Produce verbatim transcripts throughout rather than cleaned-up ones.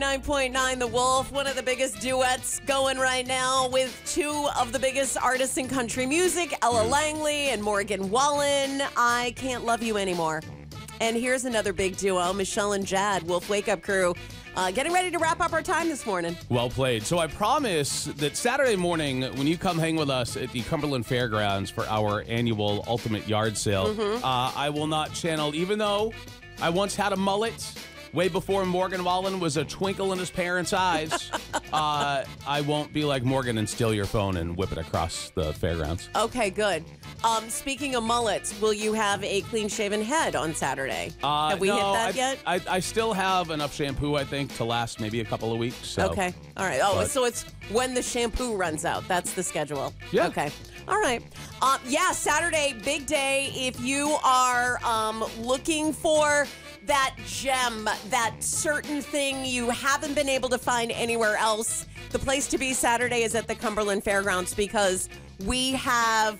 nine point nine The Wolf, one of the biggest duets going right now with two of the biggest artists in country music, Ella Langley and Morgan Wallen. I Can't Love You Anymore. And here's another big duo, Michelle and Jad, Wolf Wake Up Crew. Uh, getting ready to wrap up our time this morning. Well played. So I promise that Saturday morning, when you come hang with us at the Cumberland Fairgrounds for our annual Ultimate Yard Sale, mm-hmm. uh, I will not channel, even though I once had a mullet way before Morgan Wallen was a twinkle in his parents' eyes, uh, I won't be like Morgan and steal your phone and whip it across the fairgrounds. Okay, good. Um, speaking of mullets, will you have a clean-shaven head on Saturday? Uh, have we no, hit that I, yet? I, I still have enough shampoo, I think, to last maybe a couple of weeks. So. Okay. All right. Oh, But- so it's when the shampoo runs out. That's the schedule. Yeah. Okay. All right. Um, yeah, Saturday, big day. If you are um, looking for that gem, that certain thing you haven't been able to find anywhere else, the place to be Saturday is at the Cumberland Fairgrounds because we have...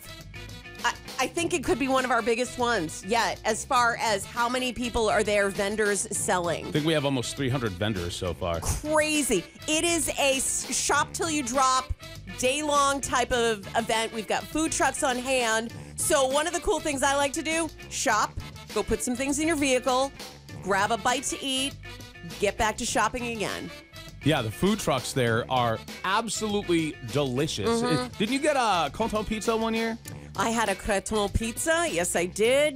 I, I think it could be one of our biggest ones yet, as far as how many people are there, vendors selling. I think we have almost three hundred vendors so far. Crazy. It is a shop till you drop, day-long type of event. We've got food trucks on hand. So one of the cool things I like to do, shop, go put some things in your vehicle, grab a bite to eat, get back to shopping again. Yeah, the food trucks there are absolutely delicious. Mm-hmm. It- didn't you get a Canton pizza one year? I had a creton pizza. Yes, I did.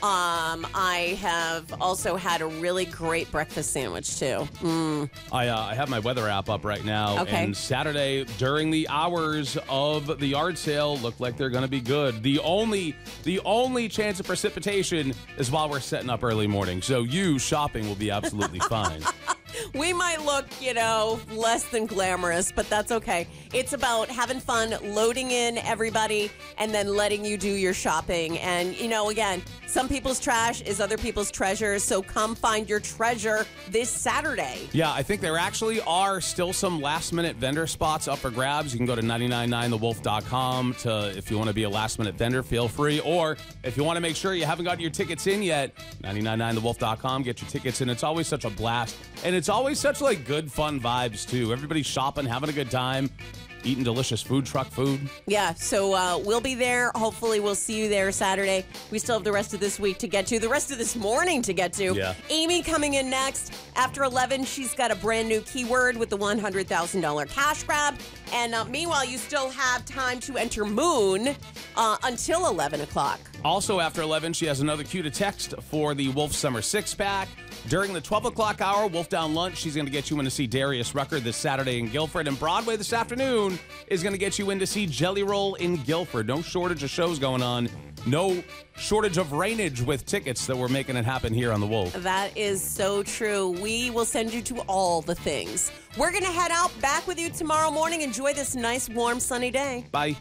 Um, I have also had a really great breakfast sandwich, too. Mm. I uh, I have my weather app up right now, Okay. and Saturday during the hours of the yard sale look like they're going to be good. The only the only chance of precipitation is while we're setting up early morning, so you shopping will be absolutely fine. We might look, you know, less than glamorous, but that's okay. It's about having fun, loading in everybody, and then letting you do your shopping. And, you know, again, some people's trash is other people's treasure, so come find your treasure this Saturday. Yeah, I think there actually are still some last-minute vendor spots up for grabs. You can go to nine nine nine the wolf dot com to, if you want to be a last-minute vendor, feel free. Or if you want to make sure you haven't gotten your tickets in yet, nine nine nine the wolf dot com, get your tickets in. It's always such a blast. And it's always such, like, good, fun vibes, too. Everybody's shopping, having a good time, eating delicious food truck food. Yeah, so uh, we'll be there. Hopefully we'll see you there Saturday. We still have the rest of this week to get to, the rest of this morning to get to. Yeah. Amy coming in next. After eleven, she's got a brand new keyword with the one hundred thousand dollars cash grab. And uh, meanwhile, you still have time to enter Moon uh, until eleven o'clock. Also, after eleven, she has another cue to text for the Wolf Summer Six-Pack. During the twelve o'clock hour, Wolf Down Lunch, she's going to get you in to see Darius Rucker this Saturday in Guilford. And Broadway this afternoon is going to get you in to see Jelly Roll in Guilford. No shortage of shows going on. No shortage of rainage with tickets that we're making it happen here on The Wolf. That is so true. We will send you to all the things. We're going to head out, back with you tomorrow morning. Enjoy this nice, warm, sunny day. Bye.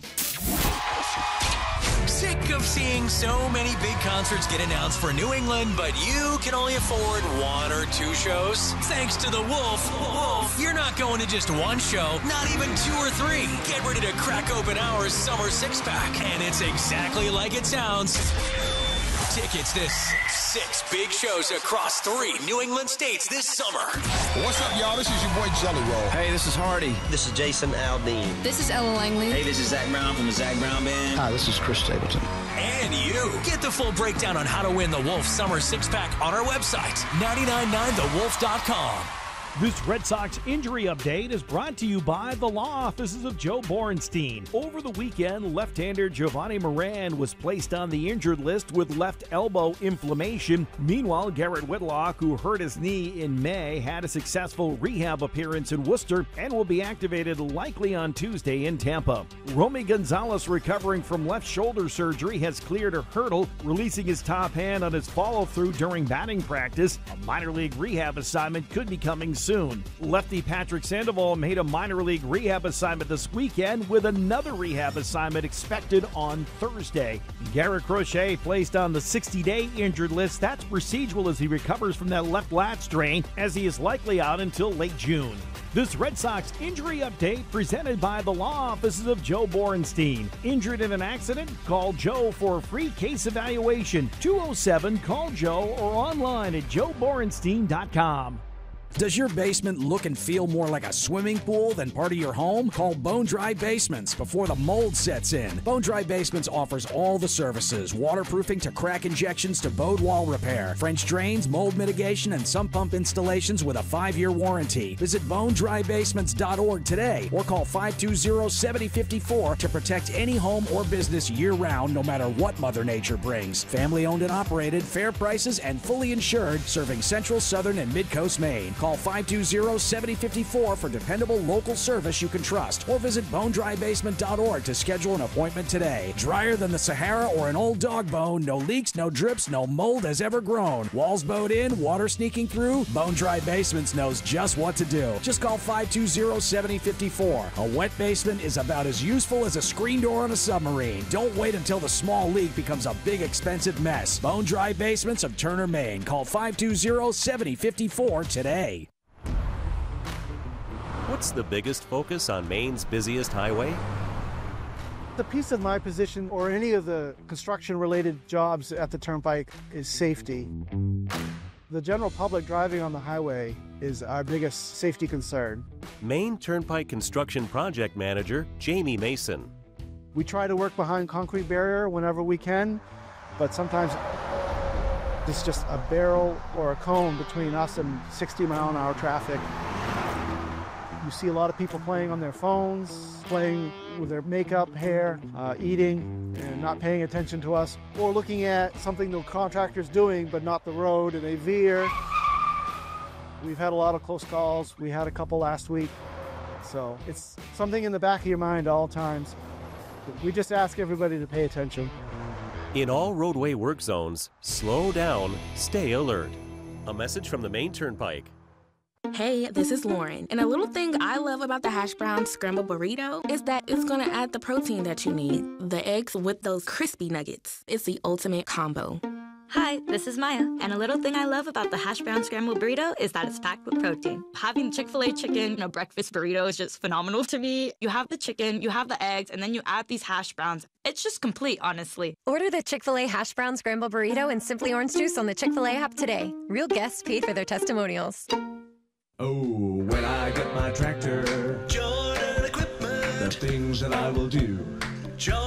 Sick of seeing so many big concerts get announced for New England, but you can only afford one or two shows? Thanks to the Wolf, Wolf, you're not going to just one show, not even two or three. Get ready to crack open our summer six-pack, and it's exactly like it sounds. Tickets to six big shows across three New England states this summer. What's up, y'all? This is your boy Jelly Roll. Hey, this is Hardy. This is Jason Aldean. This is Ella Langley. Hey, this is Zach Brown from the Zach Brown Band. Hi, this is Chris Stapleton. And you. Get the full breakdown on how to win the Wolf Summer Six-Pack on our website, nine nine nine the wolf dot com. This Red Sox injury update is brought to you by the law offices of Joe Borenstein. Over the weekend, left-hander Giovanni Moran was placed on the injured list with left elbow inflammation. Meanwhile, Garrett Whitlock, who hurt his knee in May, had a successful rehab appearance in Worcester and will be activated likely on Tuesday in Tampa. Romy Gonzalez, recovering from left shoulder surgery, has cleared a hurdle, releasing his top hand on his follow-through during batting practice. A minor league rehab assignment could be coming soon. Lefty Patrick Sandoval made a minor league rehab assignment this weekend, with another rehab assignment expected on Thursday. Garrett Crochet placed on the sixty-day injured list. That's procedural as he recovers from that left lat strain, as he is likely out until late June. This Red Sox injury update presented by the law offices of Joe Borenstein. Injured in an accident? Call Joe for a free case evaluation. two oh seven call Joe or online at joe borenstein dot com. Does your basement look and feel more like a swimming pool than part of your home? Call Bone Dry Basements before the mold sets in. Bone Dry Basements offers all the services, waterproofing to crack injections to bowed wall repair, French drains, mold mitigation, and sump pump installations with a five-year warranty. Visit bone dry basements dot org today or call five two zero, seven zero five four to protect any home or business year-round, no matter what Mother Nature brings. Family-owned and operated, fair prices, and fully insured, serving Central, Southern, and Mid-Coast Maine. Call five two zero, seven zero five four for dependable local service you can trust, or visit bone dry basement dot org to schedule an appointment today. Drier than the Sahara or an old dog bone, no leaks, no drips, no mold has ever grown. Walls bowed in, water sneaking through? Bone Dry Basements knows just what to do. Just call five two zero, seven zero five four. A wet basement is about as useful as a screen door on a submarine. Don't wait until the small leak becomes a big expensive mess. Bone Dry Basements of Turner, Maine. Call five two zero, seven zero five four today. What's the biggest focus on Maine's busiest highway? The piece of my position or any of the construction-related jobs at the Turnpike is safety. The general public driving on the highway is our biggest safety concern. Maine Turnpike Construction Project Manager Jamie Mason. We try to work behind concrete barrier whenever we can, but sometimes it's just a barrel or a cone between us and sixty mile an hour traffic. You see a lot of people playing on their phones, playing with their makeup, hair, uh, eating, and not paying attention to us, or looking at something the contractor's doing but not the road, and they veer. We've had a lot of close calls. We had a couple last week. So it's something in the back of your mind all times. We just ask everybody to pay attention. In all roadway work zones, slow down, stay alert. A message from the Maine Turnpike. Hey, this is Lauren, and a little thing I love about the hash brown scrambled burrito is that it's gonna add the protein that you need. The eggs with those crispy nuggets. It's the ultimate combo. Hi, this is Maya, and a little thing I love about the hash brown scrambled burrito is that it's packed with protein. Having Chick-fil-A chicken in a breakfast burrito is just phenomenal to me. You have the chicken, you have the eggs, and then you add these hash browns. It's just complete, honestly. Order the Chick-fil-A hash brown scrambled burrito and Simply Orange Juice on the Chick-fil-A app today. Real guests paid for their testimonials. Oh, when I get my tractor, Jordan Equipment, the things that I will do.